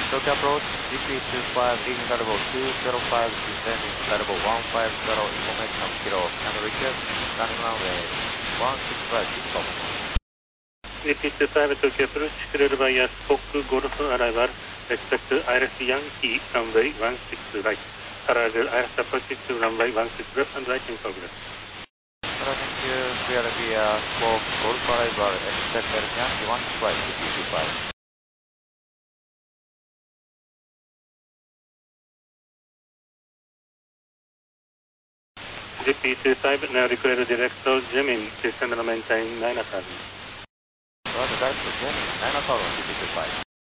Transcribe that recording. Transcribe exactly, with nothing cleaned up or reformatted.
Tokyo approach, G P two five, leading level two zero five, descending level one five zero, information of kilo, and request landing runway one six five, stop. G P two five, Tokyo approach, cleared by a Spock Golf arrival, expect Iris Yankee, runway one six right. Arrival Iris approach to runway one six left and right in progress. Thank you, clear via Spock Golf arrival, expect Iris Yankee one six right, G P two five. G P two five, now declare director Jimin, descend and maintain nine thousand. Roger, director Jimin, nine thousand, G P two five.